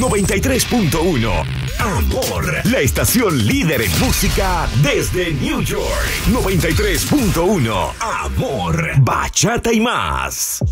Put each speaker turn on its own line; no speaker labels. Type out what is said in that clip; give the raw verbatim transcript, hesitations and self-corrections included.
noventa y tres punto uno. Amor, la estación líder en música desde New York. noventa y tres punto uno. Amor, bachata y más.